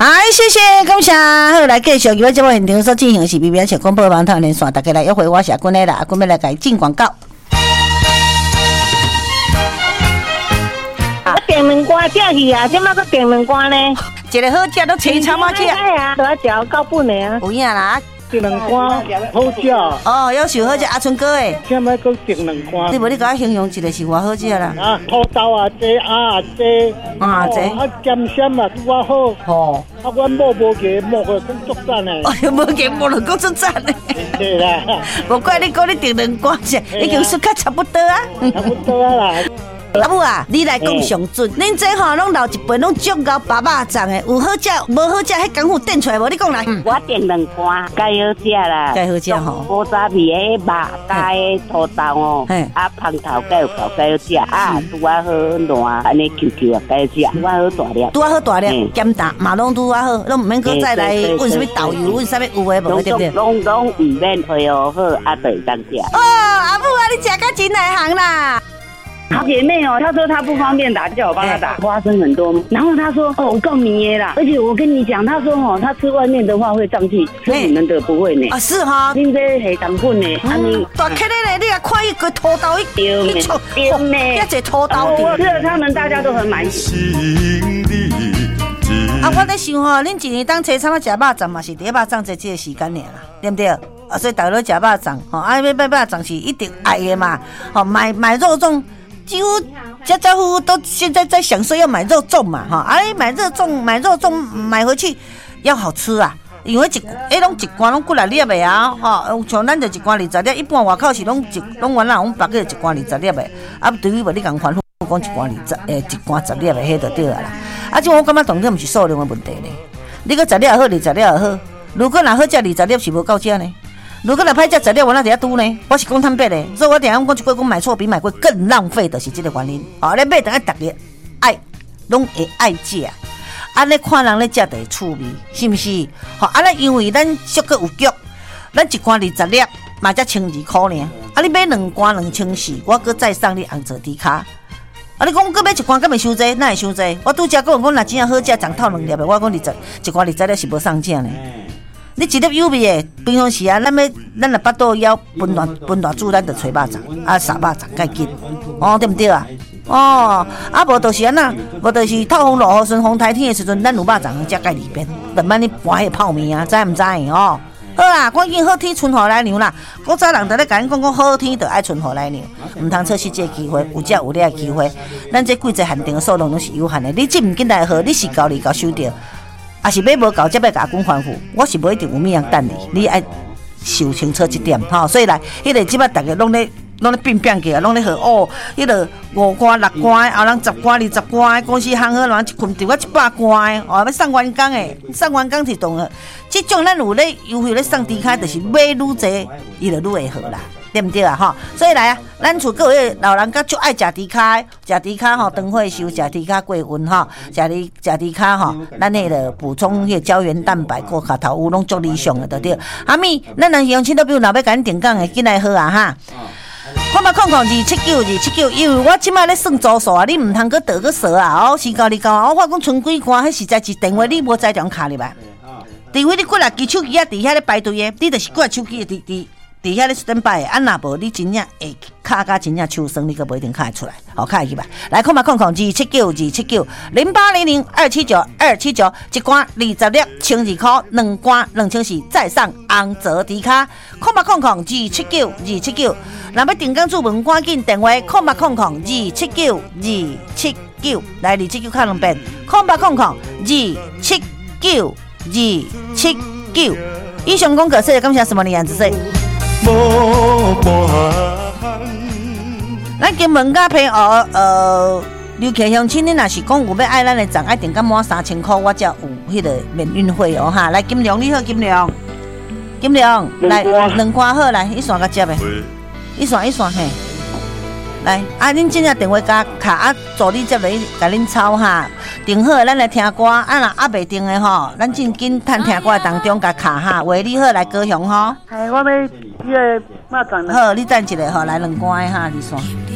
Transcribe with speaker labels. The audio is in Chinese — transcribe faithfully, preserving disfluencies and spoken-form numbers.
Speaker 1: 好，谢谢感谢。好，来继续，今日节目现场所进行的是 B B S 广播网台连线，大家来约会我是阿君的啦，阿君要来给进广告。
Speaker 2: 我订两罐食去啊，怎么个订两罐呢？
Speaker 1: 一个好食都青草嘛食，
Speaker 2: 哎呀，都要食到本的啊。
Speaker 1: 有影啦。
Speaker 3: 订两罐好食
Speaker 1: 哦，有想好食阿春哥诶，
Speaker 3: 现在搁订两罐。
Speaker 1: 你无你甲我形容一个是偌好食啦？
Speaker 3: 啊，土豆啊，这啊这
Speaker 1: 啊这，
Speaker 3: 啊咸咸啊，拄啊好。
Speaker 1: 哦，
Speaker 3: 啊，阮某无给莫个更足赞诶。
Speaker 1: 哦，无给莫了，够足赞诶。
Speaker 3: 对啦，
Speaker 1: 无怪你讲你订两罐食，已经算较差不多啊。
Speaker 3: 差不多啊啦。
Speaker 1: 阿母啊，你来讲上准，恁这吼拢留一杯拢足够八百粽的，有好食无好食，迄功夫点出来无？你讲来。
Speaker 2: 我订两罐，介好食啦，
Speaker 1: 介好食吼。
Speaker 2: 古早味的肉，加的土豆哦，啊香头介有够介好食，啊拄啊好烂，安尼 Q Q 啊介好食，拄啊好大粒，
Speaker 1: 拄啊好大粒，咸淡嘛拢拄啊好，拢唔免搁再来问什么豆油，问什么有诶无对不对？
Speaker 2: 拢拢唔免配哦好，啊就会当食。
Speaker 1: 哦，阿母啊，你食甲真内行啦。
Speaker 2: 好姐妹哦，她说她不方便打，叫我帮她打，花生很多。然后她说哦，我够迷耶啦，而且我跟你讲，她说哦，她吃外面的话会胀气，吃你们的不会呢。
Speaker 1: 啊是哈，
Speaker 2: 恁这系糖分呢，啊你
Speaker 1: 大颗的呢，你啊看一个土豆一
Speaker 2: 丢呢，丢呢，
Speaker 1: 一只土豆
Speaker 2: 我吃了他们大家都很满意。
Speaker 1: 啊，我在想吼，恁一年当初参啊食肉粽嘛是第一肉粽这这个时间尔啦，对不对？啊，所以大家都食肉粽，吼，啊要买肉粽是一定爱的嘛，吼买买肉粽。几乎家家户户都现在在享受要买肉粽嘛，哈，哎，买肉粽，买肉粽买回去要好吃啊，因为一哎拢一罐拢几来粒的啊，哈，像咱就一罐二十粒，一般外口是拢一拢原来拢白个一罐二十粒的，啊，对于无你共款讲一罐二十诶一罐十粒的，迄就对啊啦。啊，即我感觉重点毋是数量的问题呢，你个十粒也好，二十粒也好，如果若好食二十粒是无够食呢？如果来歹食十粒，我那底下拄呢？我是讲坦白的，所以我定讲讲一句，讲买错比买贵更浪费的是这个原因。哦，你买等下大家爱，拢会爱食，安尼看人咧食就会趣味，是毋是？好、哦，安尼因为咱俗个有局，咱一罐二十粒嘛才千二块呢。啊，你买两罐两千四，我搁再送你红枣猪脚。啊，你讲搁买一罐，敢会伤济？哪会伤济？我拄则讲讲，若真正好食，长套两粒的，我讲二十一罐二十粒是无送正呢。你一粒有味的，平常时啊，咱要咱若巴肚枵分大分大煮，咱就找肉粽，啊杀肉粽较紧，哦对毋对啊？哦，啊无就是安那，无就是透风落雨顺风台天的时阵，咱有肉粽食介里边，慢慢你搬迄泡面啊，知毋知哦？好啦，赶紧好天春雨来娘啦！古早人就咧甲咱讲讲好天就爱春雨来娘，毋通错失这个机会，有只有咧个机会，咱这季节限定的数量拢是有限的，你进唔进来好，你是够你够收到。啊是买无够，才要甲公反复。我是无一定有咩样等你，你爱想清楚一点吼。所以来，迄个即摆大家拢咧拢咧变变起来，拢咧好哦。迄个五罐、六罐，后人十罐、二十罐，公司行好，人一困掉我一百罐，哦，要送员工诶，送员工是同个。即种咱有咧优惠咧送低卡，就是买愈济，伊就愈会好啦。对不对啊？吼，所以来啊，咱厝各位老人家就爱食猪脚，食猪脚吼，长岁寿，食猪脚过温吼，食猪食猪脚吼，咱迄个补充迄个胶原蛋白、骨卡头有拢足理想的，对不对？阿咪，咱人乡亲都比如若要甲咱定岗的，进来好啊哈。看嘛，看看二七九二七九，因为我即摆咧算组数啊，你毋通搁倒搁数啊，哦，时到你到啊，我发讲剩几罐，迄实在是电话你无在张卡入来，除非你几啊支手机啊，伫遐咧排队的，你就是几啊手机伫伫。伫遐咧等摆，啊若无你真正会卡甲真正手酸，你可无一定卡会出来，好卡会去吧？来看嘛，看看二七九二七九零八零零二七九二七九，一罐二十粒千二块，两罐两千四，再上红泽迪卡，看嘛看看二七九二七九，若要订购注文赶紧电话，看嘛看看二七九二七九，来二七九卡两遍，看嘛看看二七九二七九。以上广告是感谢什么的样子说。咱金门甲平湖呃，游客乡亲，你若是讲有要爱咱的粽，爱订到满三千块，我才有迄个免运费哦哈。来，金良你好，金良，金良，来两罐好来，一线甲接的，一线一线嘿。来，啊，恁真正电话加卡啊，助理接来甲恁抄哈，订好咱来听歌，啊若还袂订的吼，咱真紧趁听歌当中甲卡哈，话你好来高雄吼。
Speaker 3: 哎，我要迄个肉粽。
Speaker 1: 好，你等一下吼，来两罐的哈，二线。